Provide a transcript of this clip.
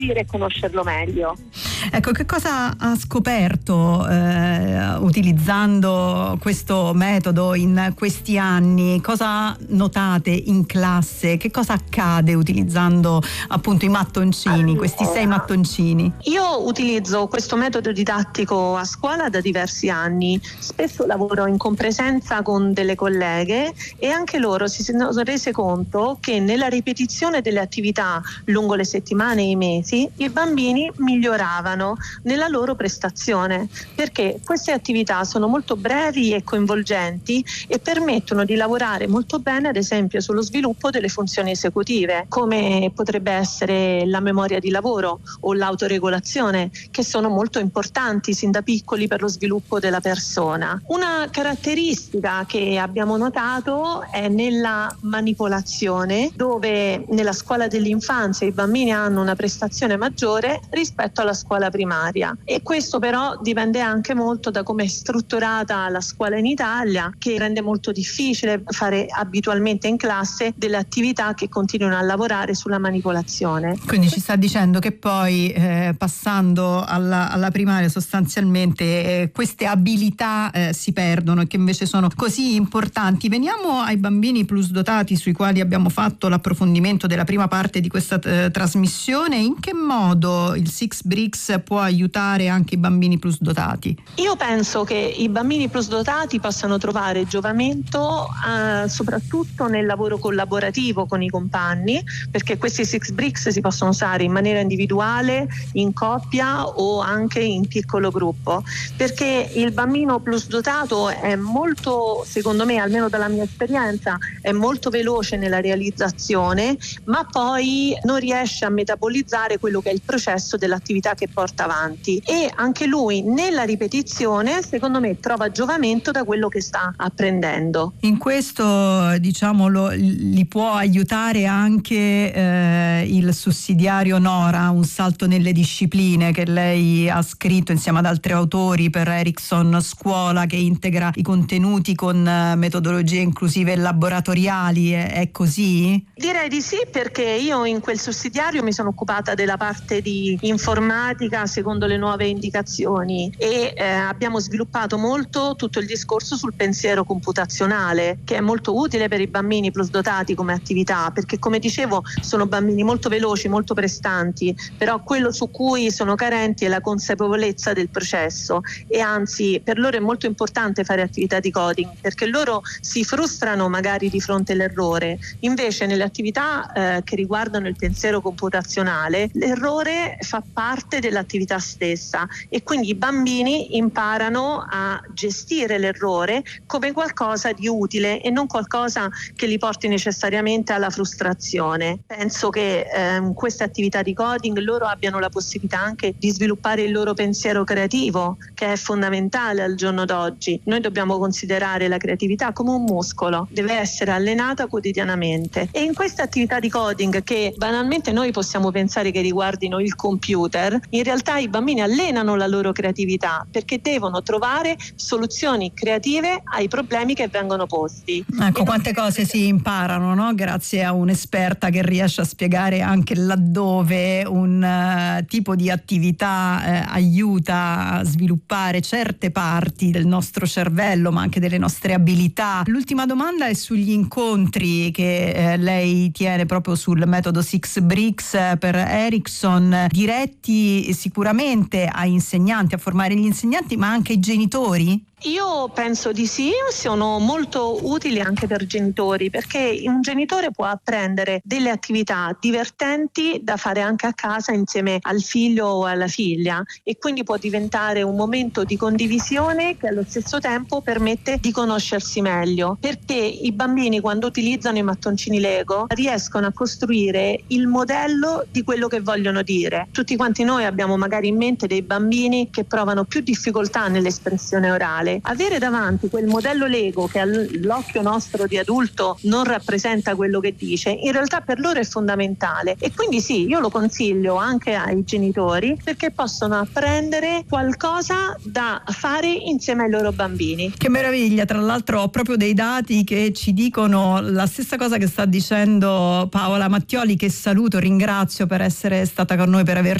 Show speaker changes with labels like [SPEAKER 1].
[SPEAKER 1] e conoscerlo meglio.
[SPEAKER 2] Ecco, che cosa ha scoperto utilizzando questo metodo in questi anni? Cosa notate in classe? Che cosa accade utilizzando appunto i mattoncini, questi 6 mattoncini?
[SPEAKER 3] Io utilizzo questo metodo didattico a scuola da diversi anni. Spesso lavoro in compresenza con delle colleghe e anche loro si sono rese conto che nella ripetizione delle attività lungo le settimane e i mesi i bambini miglioravano nella loro prestazione, perché queste attività sono molto brevi e coinvolgenti e permettono di lavorare molto bene, ad esempio, sullo sviluppo delle funzioni esecutive, come potrebbe essere la memoria di lavoro o l'autoregolazione, che sono molto importanti sin da piccoli per lo sviluppo della persona. Una caratteristica che abbiamo notato è nella manipolazione, dove nella scuola dell'infanzia i bambini hanno una prestazione maggiore rispetto alla scuola primaria, e questo però dipende anche molto da come è strutturata la scuola in Italia, che rende molto difficile fare abitualmente in classe delle attività che continuano a lavorare sulla manipolazione.
[SPEAKER 2] Quindi ci sta dicendo che poi passando alla primaria sostanzialmente queste abilità si perdono e che invece sono così importanti. Veniamo ai bambini plus dotati, sui quali abbiamo fatto l'approfondimento della prima parte di questa trasmissione. In che modo il Six Bricks può aiutare anche i bambini plus dotati?
[SPEAKER 3] Io penso che i bambini plus dotati possano trovare giovamento soprattutto nel lavoro collaborativo con i compagni, perché questi Six Bricks si possono usare in maniera individuale, in coppia o anche in piccolo gruppo, perché il bambino plus dotato è molto, secondo me, almeno dalla mia esperienza, è molto veloce nella realizzazione, ma poi non riesce a metabolizzare quello che è il processo dell'attività che porta avanti, e anche lui nella ripetizione secondo me trova giovamento da quello che sta apprendendo.
[SPEAKER 2] In questo li può aiutare anche il sussidiario Nora, Un salto nelle discipline, che lei ha scritto insieme ad altri autori per Ericsson Scuola, che integra i contenuti con metodologie inclusive e laboratoriali. È così?
[SPEAKER 3] Direi di sì, perché io in quel sussidiario mi sono occupata della parte di informatica secondo le nuove indicazioni e abbiamo sviluppato molto tutto il discorso sul pensiero computazionale, che è molto utile per i bambini plus dotati come attività, perché come dicevo sono bambini molto veloci, molto prestanti, però quello su cui sono carenti è la consapevolezza del processo, e anzi per loro è molto importante fare attività di coding, perché loro si frustrano magari di fronte all'errore. Invece nelle attività che riguardano il pensiero computazionale, l'errore fa parte dell'attività stessa, e quindi i bambini imparano a gestire l'errore come qualcosa di utile e non qualcosa che li porti necessariamente alla frustrazione. Penso che in queste attività di coding loro abbiano la possibilità anche di sviluppare il loro pensiero creativo, che è fondamentale al giorno d'oggi. Noi dobbiamo considerare la creatività come un muscolo, deve essere allenata quotidianamente, e in queste attività di coding, che banalmente noi possiamo pensare che riguardino il computer, in realtà i bambini allenano la loro creatività, perché devono trovare soluzioni creative ai problemi che vengono posti.
[SPEAKER 2] Ecco, quante cose si imparano, no? Grazie a un'esperta che riesce a spiegare anche laddove un tipo di attività aiuta a sviluppare certe parti del nostro cervello, ma anche delle nostre abilità. L'ultima domanda è sugli incontri che lei tiene proprio sul metodo Six Bricks per Ericsson, diretti sicuramente a insegnanti, a formare gli insegnanti, ma anche ai genitori?
[SPEAKER 3] Io penso di sì, sono molto utili anche per genitori, perché un genitore può apprendere delle attività divertenti da fare anche a casa insieme al figlio o alla figlia, e quindi può diventare un momento di condivisione che allo stesso tempo permette di conoscersi meglio, perché i bambini, quando utilizzano i mattoncini Lego, riescono a costruire il modello di quello che vogliono dire. Tutti quanti noi abbiamo magari in mente dei bambini che provano più difficoltà nell'espressione orale, fondamentale. Avere davanti quel modello Lego che all'occhio nostro di adulto non rappresenta quello che dice, in realtà per loro è fondamentale, e quindi sì, io lo consiglio anche ai genitori, perché possono apprendere qualcosa da fare insieme ai loro bambini.
[SPEAKER 2] Che meraviglia, tra l'altro ho proprio dei dati che ci dicono la stessa cosa che sta dicendo Paola Mattioli, che saluto, ringrazio per essere stata con noi, per aver